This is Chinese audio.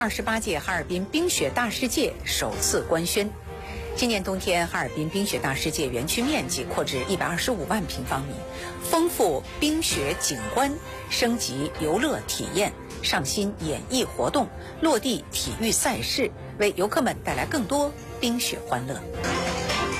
28届哈尔滨冰雪大世界首次官宣。今年冬天，哈尔滨冰雪大世界园区面积扩至125万平方米，丰富冰雪景观，升级游乐体验，上新演艺活动，落地体育赛事，为游客们带来更多冰雪欢乐。